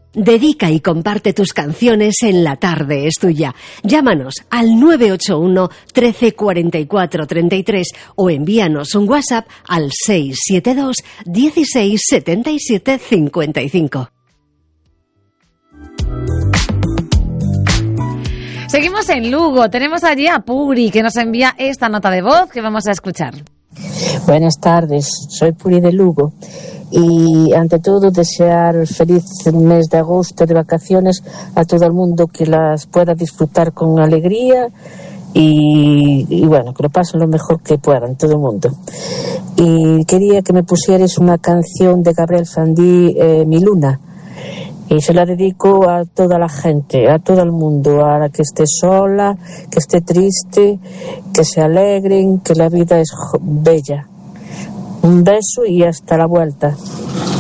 Dedica y comparte tus canciones en La Tarde es Tuya. Llámanos al 981 13 44 33 o envíanos un WhatsApp al 672 16 77 55. Seguimos en Lugo. Tenemos allí a Puri, que nos envía esta nota de voz que vamos a escuchar. Buenas tardes, soy Puri de Lugo. Y ante todo desear feliz mes de agosto de vacaciones a todo el mundo, que las pueda disfrutar con alegría y bueno, que lo pasen lo mejor que puedan todo el mundo. Y quería que me pusieras una canción de Gabriel Fandí, Mi Luna, y se la dedico a toda la gente, a todo el mundo, a la que esté sola, que esté triste, que se alegren, que la vida es bella. Un beso y hasta la vuelta.